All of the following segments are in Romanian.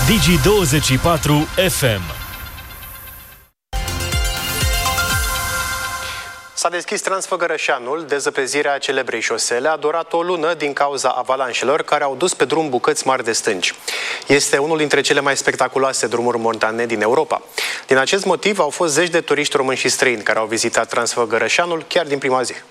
Digi24 FM. S-a deschis Transfăgărășanul, dezăpezirea celebrei șosele a durat o lună din cauza avalanșelor care au dus pe drum bucăți mari de stânci. Este unul dintre cele mai spectaculoase drumuri montane din Europa. Din acest motiv au fost zeci de turiști români și străini care au vizitat Transfăgărășanul chiar din prima zi.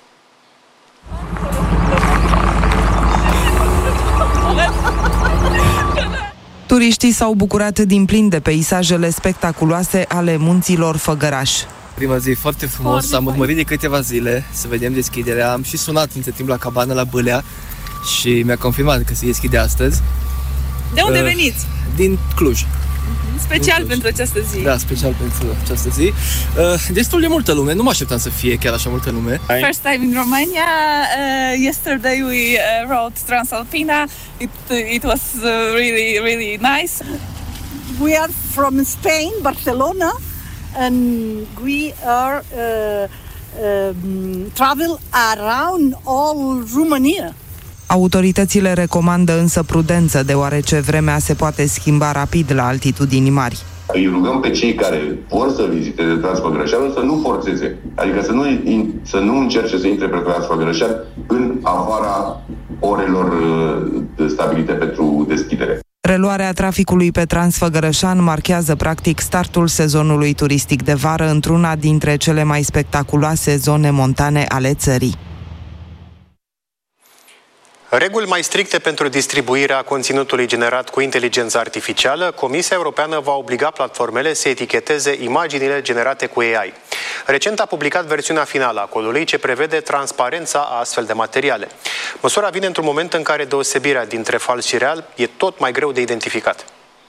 Turiștii s-au bucurat din plin de peisajele spectaculoase ale munților Făgăraș. Prima zi foarte frumos, am urmărit de câteva zile să vedem deschiderea. Am și sunat între timp la cabană la Bâlea și mi-a confirmat că se deschide astăzi. De unde veniți? Din Cluj. Special pentru această zi. Da, special pentru această zi. Destul de multă lume, nu mă așteptam să fie chiar așa multă lume. First time in Romania. Yesterday we rode Transalpina. It was really nice. We are from Spain, Barcelona, and we are travel around all Romania. Autoritățile recomandă însă prudență, deoarece vremea se poate schimba rapid la altitudini mari. Îi rugăm pe cei care vor să viziteze Transfăgărășanul să nu forțeze, adică să nu încerce să intre pe Transfăgărășan în afara orelor stabilite pentru deschidere. Reluarea traficului pe Transfăgărășan marchează practic startul sezonului turistic de vară într-una dintre cele mai spectaculoase zone montane ale țării. Reguli mai stricte pentru distribuirea conținutului generat cu inteligență artificială, Comisia Europeană va obliga platformele să eticheteze imaginile generate cu AI. Recent a publicat versiunea finală a codului ce prevede transparența a astfel de materiale. Măsura vine într-un moment în care deosebirea dintre fals și real e tot mai greu de identificat.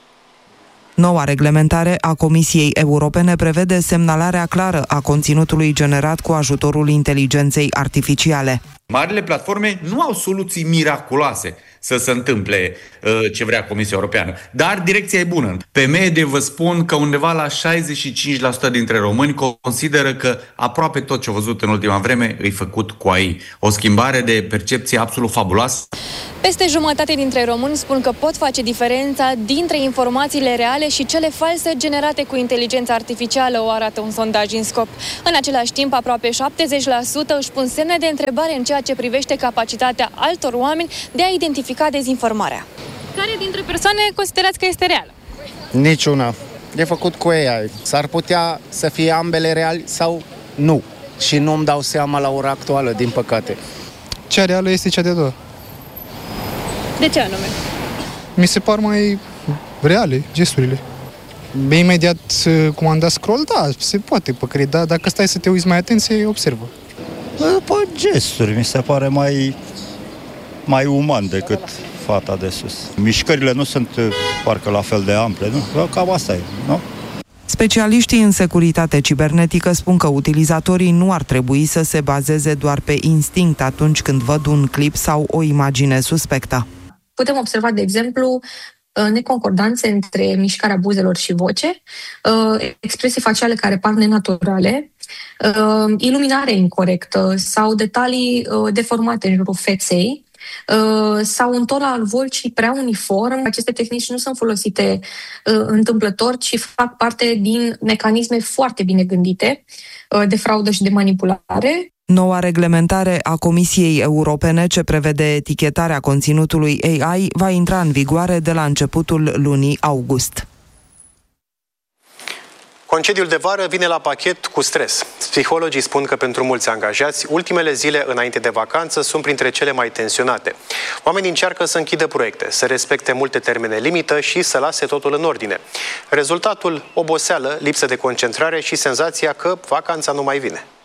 Noua reglementare a Comisiei Europene prevede semnalarea clară a conținutului generat cu ajutorul inteligenței artificiale. Marile platforme nu au soluții miraculoase să se întâmple ce vrea Comisia Europeană, dar direcția e bună. Pe medie vă spun că undeva la 65% dintre români consideră că aproape tot ce au văzut în ultima vreme e făcut cu AI. O schimbare de percepție absolut fabuloasă. Peste jumătate dintre români spun că pot face diferența dintre informațiile reale și cele false generate cu inteligența artificială, o arată un sondaj INSCOP. În același timp, aproape 70% își pun semne de întrebare în ceea ce privește capacitatea altor oameni de a identifica dezinformarea. Care dintre persoane considerați că este reală? Niciuna. E făcut cu AI. S-ar putea să fie ambele reali sau nu. Și nu-mi dau seama la ora actuală, din păcate. Cea reală este cea de doua. De ce anume? Mi se par mai reale gesturile. Imediat cum am dat scroll, da, se poate păcări, dar dacă stai să te uiți mai atent, se observă. După gesturi, mi se pare mai uman decât fata de sus. Mișcările nu sunt parcă la fel de ample, nu? Cam asta e, nu? Specialiștii în securitate cibernetică spun că utilizatorii nu ar trebui să se bazeze doar pe instinct atunci când văd un clip sau o imagine suspectă. Putem observa, de exemplu, neconcordanțe între mișcarea buzelor și voce, expresii faciale care par nenaturale, iluminare incorectă sau detalii deformate în jurul feței, sau un ton al vocii prea uniform. Aceste tehnici nu sunt folosite întâmplător, ci fac parte din mecanisme foarte bine gândite de fraudă și de manipulare. Noua reglementare a Comisiei Europene ce prevede etichetarea conținutului AI va intra în vigoare de la începutul lunii august. Concediul de vară vine la pachet cu stres. Psihologii spun că pentru mulți angajați, ultimele zile înainte de vacanță sunt printre cele mai tensionate. Oamenii încearcă să închidă proiecte, să respecte multe termene limită și să lase totul în ordine. Rezultatul, oboseală, lipsă de concentrare și senzația că vacanța nu mai vine.